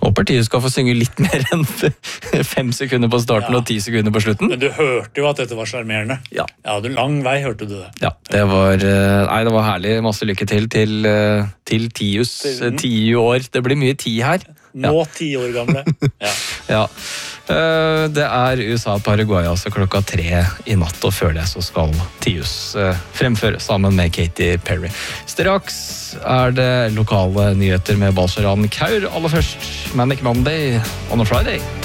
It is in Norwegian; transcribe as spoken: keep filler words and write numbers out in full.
Håper Tius skal få synge litt mer enn fem sekunder på starten ja. Og ti sekunder på slutten. Men du hørte jo at dette var charmerende. Ja. Ja, du lang vei hørte du det. Ja, det var, nei, det var herlig. Masse lykke til til, til Tius. Ti år. Det blir mye ti her. Nå ja. ti år gamle. Ja. Ja. Det er U S A-Paraguay altså klokka tre i natt, og før det så skal Tius fremføre sammen med Katy Perry. Straks er det lokale nyheter med Balsharan Kaur. Aller først Manic Monday on a Friday.